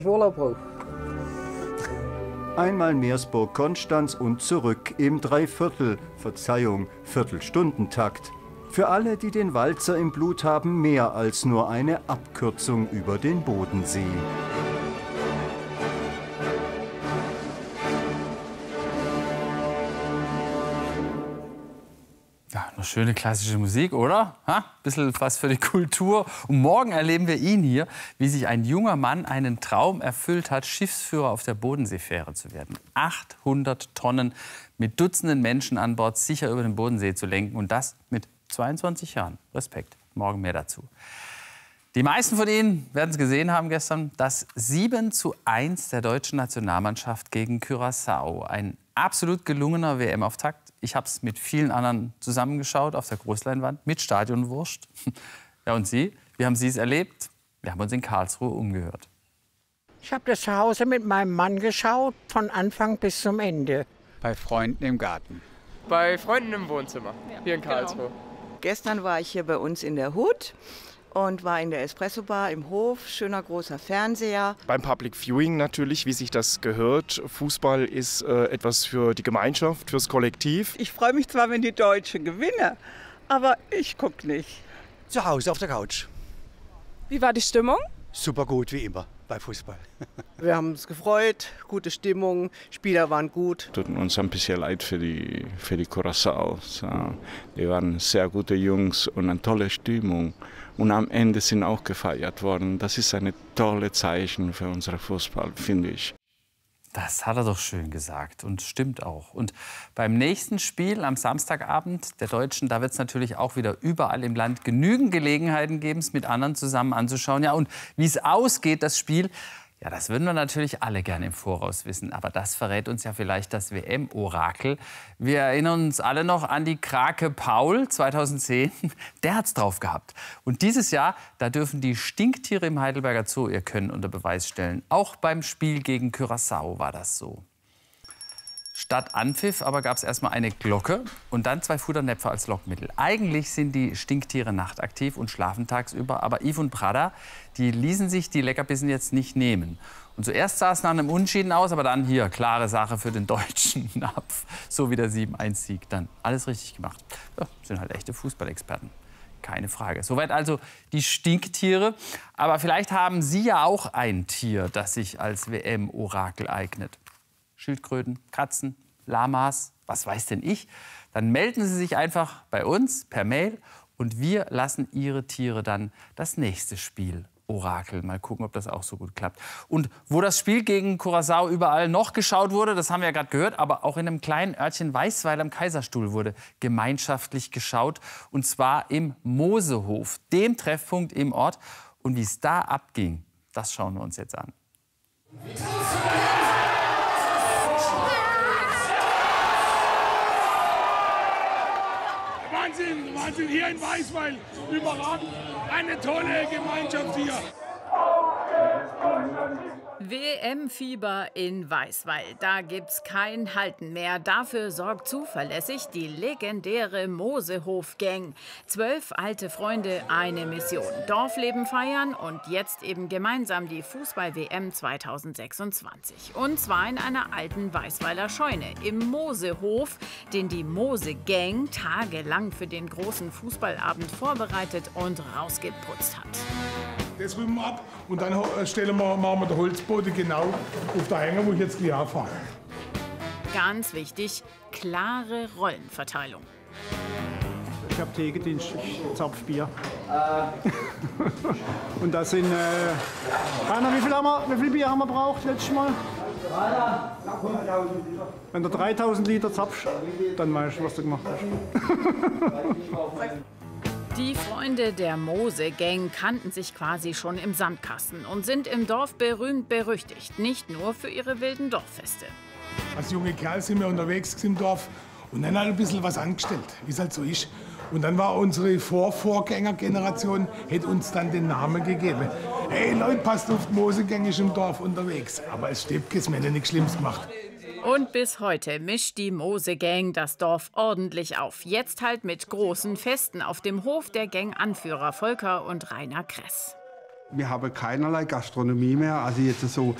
Urlaub brauche. Einmal Meersburg-Konstanz und zurück im Viertelstundentakt. Für alle, die den Walzer im Blut haben, mehr als nur eine Abkürzung über den Bodensee. Ja, eine schöne klassische Musik, oder? Bisschen was für die Kultur. Und morgen erleben wir ihn hier, wie sich ein junger Mann einen Traum erfüllt hat, Schiffsführer auf der Bodenseefähre zu werden. 800 Tonnen mit Dutzenden Menschen an Bord sicher über den Bodensee zu lenken. Und das mit 22 Jahren. Respekt. Morgen mehr dazu. Die meisten von Ihnen werden es gesehen haben gestern. Das 7:1 der deutschen Nationalmannschaft gegen Curaçao. Ein absolut gelungener WM-Auftakt. Ich habe es mit vielen anderen zusammengeschaut auf der Großleinwand mit Stadionwurst. Ja, und Sie? Wie haben Sie es erlebt? Wir haben uns in Karlsruhe umgehört. Ich habe das zu Hause mit meinem Mann geschaut, von Anfang bis zum Ende. Bei Freunden im Garten. Bei Freunden im Wohnzimmer, hier in Karlsruhe. Genau. Gestern war ich hier bei uns in der Hut und war in der Espresso-Bar im Hof, schöner großer Fernseher. Beim Public Viewing natürlich, wie sich das gehört. Fußball ist etwas für die Gemeinschaft, fürs Kollektiv. Ich freue mich zwar, wenn die Deutschen gewinnen, aber ich gucke nicht. Zu Hause auf der Couch. Wie war die Stimmung? Super gut, wie immer bei Fußball. Wir haben uns gefreut, gute Stimmung, Spieler waren gut. Tut uns ein bisschen leid für die Curaçaos. Die waren sehr gute Jungs und eine tolle Stimmung. Und am Ende sind auch gefeiert worden. Das ist ein tolles Zeichen für unseren Fußball, finde ich. Das hat er doch schön gesagt und stimmt auch. Und beim nächsten Spiel am Samstagabend der Deutschen, da wird es natürlich auch wieder überall im Land genügend Gelegenheiten geben, es mit anderen zusammen anzuschauen. Ja, und wie es ausgeht, das Spiel, ja, das würden wir natürlich alle gerne im Voraus wissen. Aber das verrät uns ja vielleicht das WM-Orakel. Wir erinnern uns alle noch an die Krake Paul 2010. Der hat's drauf gehabt. Und dieses Jahr, da dürfen die Stinktiere im Heidelberger Zoo ihr Können unter Beweis stellen. Auch beim Spiel gegen Curaçao war das so. Statt Anpfiff aber gab es erstmal eine Glocke und dann 2 Futternäpfe als Lockmittel. Eigentlich sind die Stinktiere nachtaktiv und schlafen tagsüber. Aber Yves und Prada, die ließen sich die Leckerbissen jetzt nicht nehmen. Und zuerst sah es nach einem Unentschieden aus, aber dann hier, klare Sache für den deutschen Napf. So wie der 7:1-Sieg. Dann alles richtig gemacht. Ja, sind halt echte Fußballexperten. Keine Frage. Soweit also die Stinktiere. Aber vielleicht haben Sie ja auch ein Tier, das sich als WM-Orakel eignet. Schildkröten, Katzen, Lamas, was weiß denn ich? Dann melden Sie sich einfach bei uns per Mail und wir lassen Ihre Tiere dann das nächste Spiel Orakel. Mal gucken, ob das auch so gut klappt. Und wo das Spiel gegen Curaçao überall noch geschaut wurde, das haben wir ja gerade gehört, aber auch in einem kleinen Örtchen Weißweil am Kaiserstuhl wurde gemeinschaftlich geschaut. Und zwar im Mosehof, dem Treffpunkt im Ort. Und wie es da abging, das schauen wir uns jetzt an. Wahnsinn, hier in Weißweil, überragend, eine tolle Gemeinschaft hier. WM-Fieber in Weißweil, da gibt's kein Halten mehr. Dafür sorgt zuverlässig die legendäre Mosehof-Gang. 12 alte Freunde, eine Mission. Dorfleben feiern und jetzt eben gemeinsam die Fußball-WM 2026. Und zwar in einer alten Weißweiler Scheune im Mosehof, den die Mose-Gang tagelang für den großen Fußballabend vorbereitet und rausgeputzt hat. Das rüben wir ab und dann machen wir den Holzboden genau auf der Hänger, wo ich jetzt gleich fahre. Ganz wichtig, klare Rollenverteilung. Ich habe Thekedienst, ich zapf Bier. Und das sind, Rainer, wie viel Bier haben wir braucht letztes Mal? Wenn du 3000 Liter zapfst, dann weißt du, was du gemacht hast. Die Freunde der Mose-Gang kannten sich quasi schon im Sandkasten und sind im Dorf berühmt berüchtigt. Nicht nur für ihre wilden Dorffeste. Als junge Kerl sind wir unterwegs im Dorf und dann halt ein bisschen was angestellt, wie es halt so ist. Und dann war unsere Vorgängergeneration, hätte uns dann den Namen gegeben. Hey Leute, passt auf, die Mose-Gang ist im Dorf unterwegs. Aber es stimmt, es mir nichts Schlimmes gemacht. Und bis heute mischt die Mose-Gang das Dorf ordentlich auf. Jetzt halt mit großen Festen auf dem Hof der Gang-Anführer Volker und Rainer Kress. Wir haben keinerlei Gastronomie mehr, also jetzt so